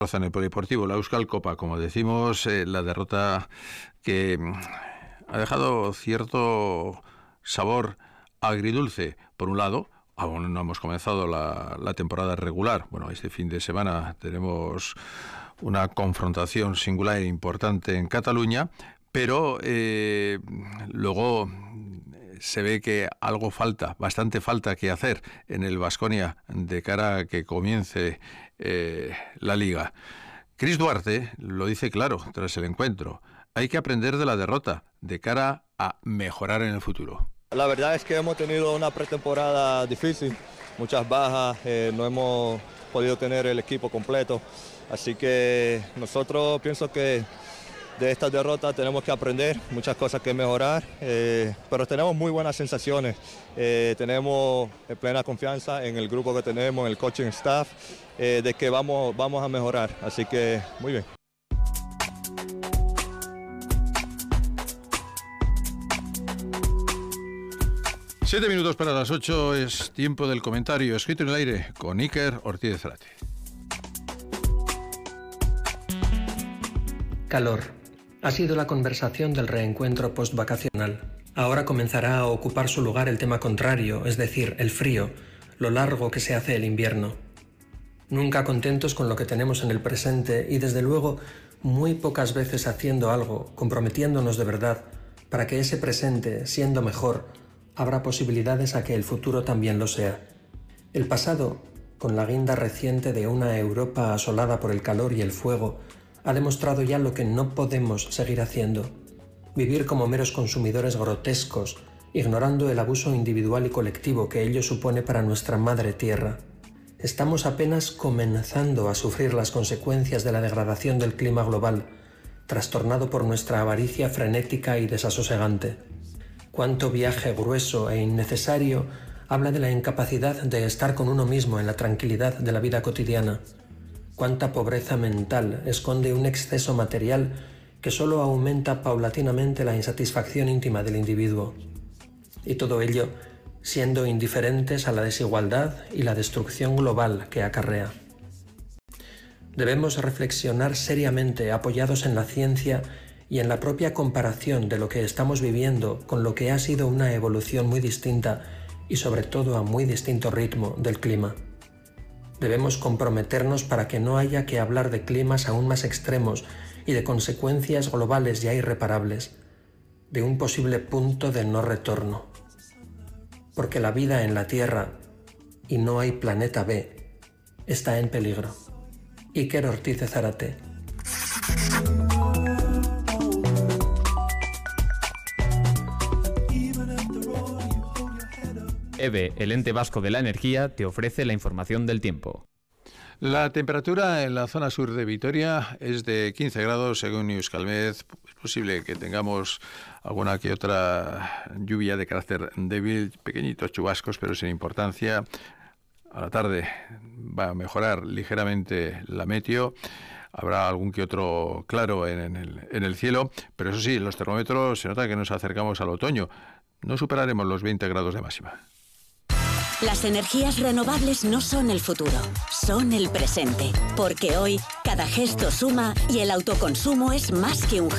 En el Polideportivo, la Euskal Copa, como decimos, la derrota que ha dejado cierto sabor agridulce. Por un lado, aún no hemos comenzado la temporada regular. Bueno, este fin de semana tenemos una confrontación singular e importante en Cataluña, pero luego se ve que algo falta, bastante falta que hacer en el Baskonia de cara a que comience la Liga. Chris Duarte lo dice claro tras el encuentro. Hay que aprender de la derrota de cara a mejorar en el futuro. La verdad es que hemos tenido una pretemporada difícil, muchas bajas, no hemos podido tener el equipo completo, así que nosotros pienso que de esta derrota tenemos que aprender, muchas cosas que mejorar, pero tenemos muy buenas sensaciones, tenemos plena confianza en el grupo que tenemos, en el coaching staff, de que vamos a mejorar, así que muy bien. Siete minutos para las 8, es tiempo del comentario escrito en el aire con Iker Ortiz de Zárate. Calor. Ha sido la conversación del reencuentro postvacacional. Ahora comenzará a ocupar su lugar el tema contrario, es decir, el frío, lo largo que se hace el invierno. Nunca contentos con lo que tenemos en el presente y, desde luego, muy pocas veces haciendo algo, comprometiéndonos de verdad, para que ese presente, siendo mejor, abra posibilidades a que el futuro también lo sea. El pasado, con la guinda reciente de una Europa asolada por el calor y el fuego, ha demostrado ya lo que no podemos seguir haciendo. Vivir como meros consumidores grotescos, ignorando el abuso individual y colectivo que ello supone para nuestra madre tierra. Estamos apenas comenzando a sufrir las consecuencias de la degradación del clima global, trastornado por nuestra avaricia frenética y desasosegante. Cuánto viaje grueso e innecesario habla de la incapacidad de estar con uno mismo en la tranquilidad de la vida cotidiana. Cuánta pobreza mental esconde un exceso material que solo aumenta paulatinamente la insatisfacción íntima del individuo. Y todo ello siendo indiferentes a la desigualdad y la destrucción global que acarrea. Debemos reflexionar seriamente, apoyados en la ciencia y en la propia comparación de lo que estamos viviendo con lo que ha sido una evolución muy distinta y sobre todo a muy distinto ritmo del clima. Debemos comprometernos para que no haya que hablar de climas aún más extremos y de consecuencias globales ya irreparables, de un posible punto de no retorno. Porque la vida en la Tierra, y no hay planeta B, está en peligro. Iker Ortiz de Zárate. EVE, el ente vasco de la energía, te ofrece la información del tiempo. La temperatura en la zona sur de Vitoria es de 15 grados según Euskalmet. Es posible que tengamos alguna que otra lluvia de carácter débil, pequeñitos chubascos, pero sin importancia. A la tarde va a mejorar ligeramente la meteo. Habrá algún que otro claro en el cielo, pero eso sí, en los termómetros se nota que nos acercamos al otoño. No superaremos los 20 grados de máxima. Las energías renovables no son el futuro, son el presente. Porque hoy cada gesto suma y el autoconsumo es más que un